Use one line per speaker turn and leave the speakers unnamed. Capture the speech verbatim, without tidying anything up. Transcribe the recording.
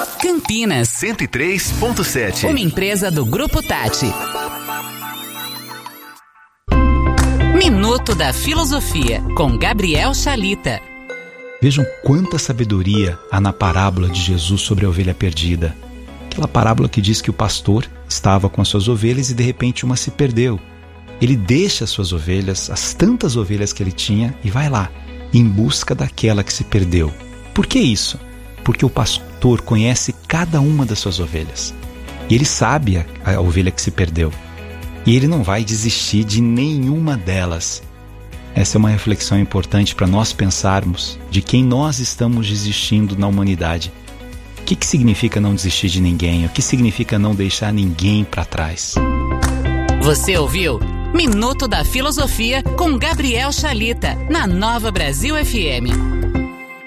Campinas
cento e três ponto sete.
Uma empresa do Grupo Tati. Minuto da Filosofia, com Gabriel Chalita.
Vejam quanta sabedoria há na parábola de Jesus sobre a ovelha perdida. Aquela parábola que diz que o pastor estava com as suas ovelhas e de repente uma se perdeu. Ele deixa as suas ovelhas, as tantas ovelhas que ele tinha, e vai lá, em busca daquela que se perdeu. Por que isso? Porque o pastor conhece cada uma das suas ovelhas. E ele sabe a, a ovelha que se perdeu. E ele não vai desistir de nenhuma delas. Essa é uma reflexão importante para nós pensarmos de quem nós estamos desistindo na humanidade. O que, que significa não desistir de ninguém? O que significa não deixar ninguém para trás?
Você ouviu Minuto da Filosofia com Gabriel Chalita, na Nova Brasil F M.